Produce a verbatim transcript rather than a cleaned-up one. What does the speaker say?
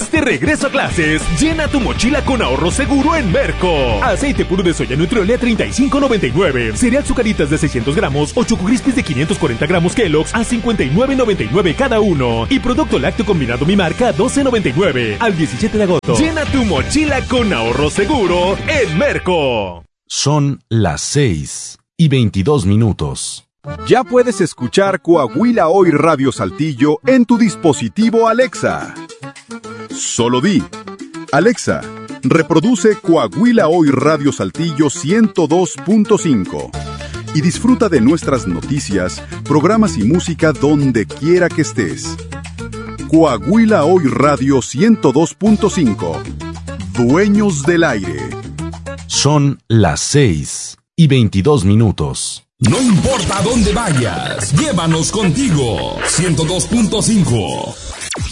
Estamos de regreso a clases. Llena tu mochila con ahorro seguro en Merco. Aceite puro de soya Nutriole a treinta y cinco noventa y nueve. Cereal Zucaritas de seiscientos gramos o Choco Crispies de quinientos cuarenta gramos Kellogg's a cincuenta y nueve noventa y nueve cada uno. Y producto lácteo combinado Mi Marca a doce noventa y nueve. Al diecisiete de agosto. Llena tu mochila con ahorro seguro en Merco. Son las seis y veintidós minutos. Ya puedes escuchar Coahuila Hoy Radio Saltillo en tu dispositivo Alexa. Solo di: Alexa, reproduce Coahuila Hoy Radio Saltillo ciento dos punto cinco y disfruta de nuestras noticias, programas y música donde quiera que estés. Coahuila Hoy Radio ciento dos punto cinco. Dueños del aire. Son las seis y veintidós minutos. No importa dónde vayas, llévanos contigo. ciento dos punto cinco.